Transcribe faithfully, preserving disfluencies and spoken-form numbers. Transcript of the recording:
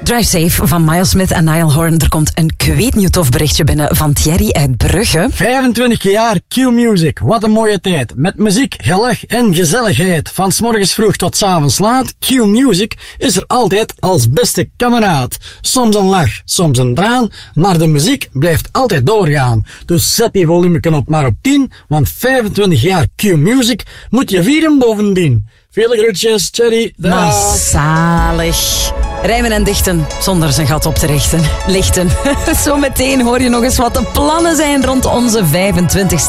Drive Safe van Miles Smith en Niall Horan. Er komt een ik weet niet tof berichtje binnen van Thierry uit Brugge. vijfentwintig jaar Q-Music. Wat een mooie tijd. Met muziek, gelach en gezelligheid. Van 's morgens vroeg tot 's avonds laat. Q-Music is er altijd als beste kameraad. Soms een lach, soms een traan. Maar de muziek blijft altijd doorgaan. Dus zet die volumeknop maar op tien. Want vijfentwintig jaar Q-Music moet je vieren bovendien. Vele groetjes, Thierry. Maar zalig. Rijmen en dichten zonder zijn gat op te richten. Lichten. Zometeen hoor je nog eens wat de plannen zijn rond onze vijfentwintigste